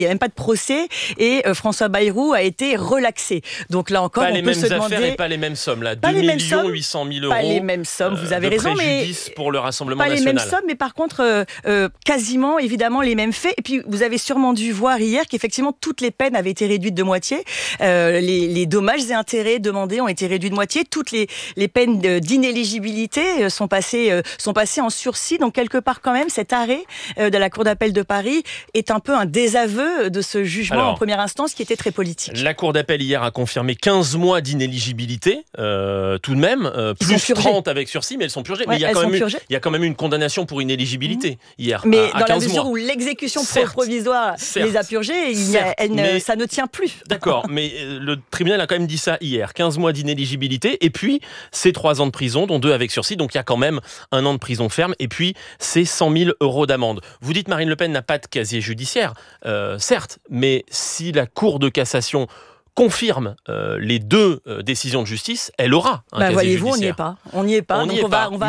Il n'y a même pas de procès et François Bayrou a été relaxé. Donc là encore, on peut se demander... Pas les mêmes affaires et pas les mêmes sommes. Là. 2 800 000 euros. Pas les mêmes sommes, vous avez raison. Préjudice pour le Rassemblement national. Pas les mêmes sommes, mais par contre, quasiment, évidemment, les mêmes faits. Et puis, vous avez sûrement dû voir hier qu'effectivement, toutes les peines avaient été réduites de moitié. Les dommages et intérêts demandés ont été réduits de moitié. Toutes les peines d'inéligibilité sont passées en sursis. Donc, quelque part, quand même, cet arrêt de la Cour d'appel de Paris est un peu un désaveu de ce jugement en première instance qui était très politique. La Cour d'appel hier a confirmé 15 mois d'inéligibilité, tout de même, plus 30 avec sursis, mais elles sont purgées. Ouais, mais il y a quand même eu une condamnation pour inéligibilité hier. Mais à dans la 15 mesure mois. Où l'exécution provisoire les a purgées, ça ne tient plus. D'accord, mais le tribunal a quand même dit ça hier. 15 mois d'inéligibilité, et puis c'est 3 ans de prison, dont 2 avec sursis, donc il y a quand même 1 an de prison ferme, et puis c'est 100 000 euros d'amende. Vous dites Marine Le Pen n'a pas de casier judiciaire, certes, mais si la Cour de cassation confirme les 2 décisions de justice, elle aura un casier voyez-vous, judiciaire. On n'y est pas. On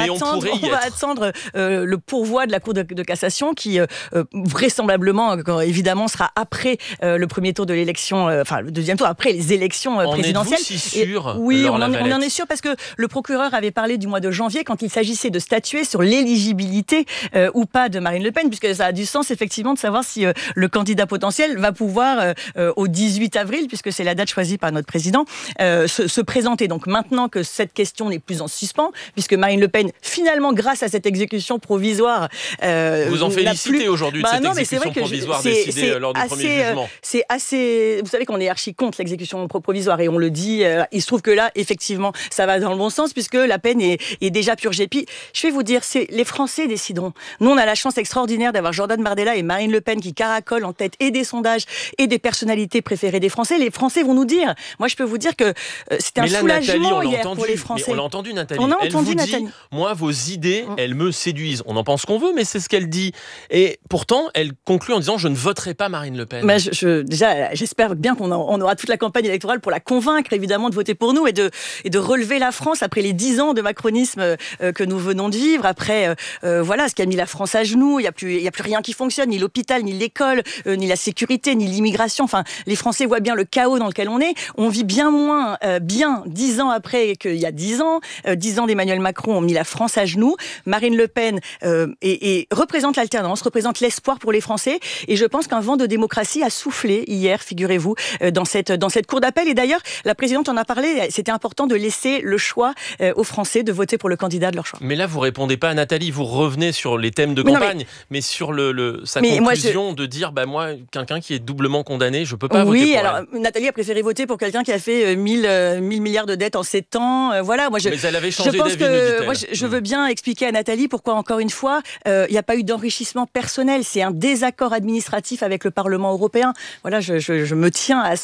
va attendre le pourvoi de la Cour de cassation qui vraisemblablement, évidemment, sera après le premier tour de l'élection, le deuxième tour, après les élections présidentielles. Êtes-vous si sûr? Oui, on en est sûr parce que le procureur avait parlé du mois de janvier quand il s'agissait de statuer sur l'éligibilité ou pas de Marine Le Pen, puisque ça a du sens effectivement de savoir si le candidat potentiel va pouvoir au 18 avril, puisque c'est la date choisie par notre président, se présenter. Donc maintenant que cette question n'est plus en suspens, puisque Marine LePen, finalement, grâce à cette exécution provisoire... vous en félicitez aujourd'hui de cette exécution provisoire décidée lors du premier jugement. C'est assez... Vous savez qu'on est archi contre l'exécution provisoire et on le dit. Il se trouve que là, effectivement, ça va dans le bon sens puisque la peine est déjà purgée. Puis, je vais vous dire, les Français décideront. Nous, on a la chance extraordinaire d'avoir Jordan Bardella et Marine Le Pen qui caracolent en tête et des sondages et des personnalités préférées des Français. Les Français vont nous dire. Moi, je peux vous dire que c'était un soulagement hier pour les Français. On l'a entendu, Nathalie. Elle vous dit, moi, vos idées, elles me séduisent. On en pense qu'on veut, mais c'est ce qu'elle dit. Et pourtant, elle conclut en disant, je ne voterai pas Marine Le Pen. Déjà, j'espère bien qu'on aura toute la campagne électorale pour la convaincre, évidemment, de voter pour nous et de relever la France après les 10 ans de macronisme que nous venons de vivre. Après, ce qui a mis la France à genoux. Il y a plus rien qui fonctionne, ni l'hôpital, ni l'école, ni la sécurité, ni l'immigration. Enfin, les Français voient bien le chaos dans lequel on est. On vit bien moins bien 10 ans après qu'il y a 10 ans. 10 ans d'Emmanuel Macron ont mis la France à genoux. Marine Le Pen représente l'alternance, représente l'espoir pour les Français. Et je pense qu'un vent de démocratie a soufflé hier, figurez-vous, dans cette cour d'appel. Et d'ailleurs, la présidente en a parlé. C'était important de laisser le choix aux Français de voter pour le candidat de leur choix. Mais là, vous répondez pas à Nathalie. Vous revenez sur les thèmes de campagne, mais sur sa conclusion de dire, moi, quelqu'un qui est doublement condamné, je peux pas voter pour elle. Oui, alors Nathalie a préféré voter pour quelqu'un qui a fait 1000 milliards de dettes en 7 ans. Mais elle avait changé d'avis, nous dit-elle. Je veux bien expliquer à Nathalie pourquoi, encore une fois, il n'y a pas eu d'enrichissement personnel. C'est un désaccord administratif avec le Parlement européen. Voilà, je me tiens à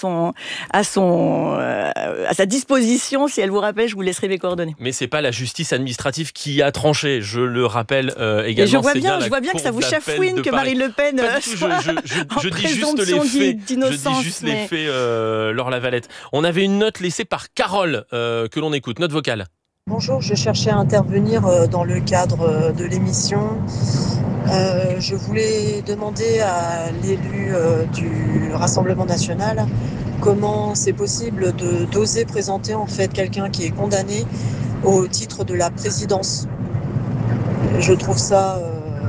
sa disposition. Si elle vous rappelle, je vous laisserai mes coordonnées. Mais c'est pas la justice administrative qui a tranché. Je le rappelle également. Et je vois bien que ça vous chafouine que Marine Le Pen je dis juste les faits. Je dis juste les faits, Laure Lavalette. On avait une note laissée par Carole que l'on écoute, note vocale. Bonjour, je cherchais à intervenir dans le cadre de l'émission. Je voulais demander à l'élu du Rassemblement national comment c'est possible d'oser présenter en fait quelqu'un qui est condamné au titre de la présidence. Je trouve ça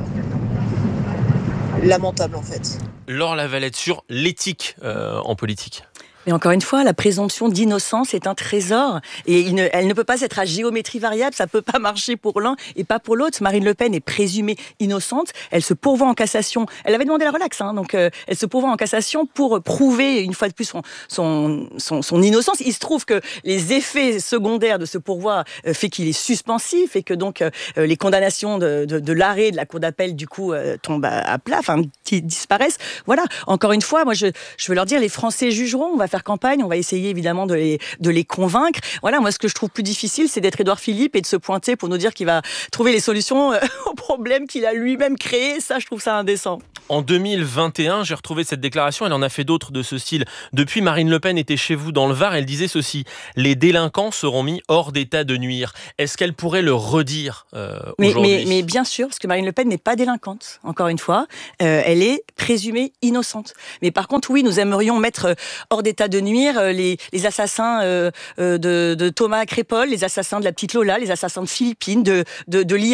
lamentable en fait. Laure Lavalette sur l'éthique en politique. Mais encore une fois, la présomption d'innocence est un trésor et elle ne peut pas être à géométrie variable, ça ne peut pas marcher pour l'un et pas pour l'autre. Marine Le Pen est présumée innocente, elle se pourvoit en cassation, elle avait demandé la relaxe, donc elle se pourvoit en cassation pour prouver une fois de plus son innocence. Il se trouve que les effets secondaires de ce pourvoi fait qu'il est suspensif et que donc les condamnations de l'arrêt de la Cour d'appel du coup tombent à plat, disparaissent. Voilà, encore une fois, moi je veux leur dire, les Français jugeront, on va faire faire campagne, on va essayer évidemment de les convaincre. Voilà, moi ce que je trouve plus difficile, c'est d'être Édouard Philippe et de se pointer pour nous dire qu'il va trouver les solutions aux problèmes qu'il a lui-même créés. Ça, je trouve ça indécent. En 2021, j'ai retrouvé cette déclaration, elle en a fait d'autres de ce style. Depuis, Marine Le Pen était chez vous dans le Var, elle disait ceci: les délinquants seront mis hors d'état de nuire. Est-ce qu'elle pourrait le redire aujourd'hui ? Mais bien sûr, parce que Marine Le Pen n'est pas délinquante, encore une fois, elle est présumée innocente. Mais par contre, oui, nous aimerions mettre hors d'état de nuire les assassins de Thomas Crépol, les assassins de la petite Lola, les assassins de Philippine, de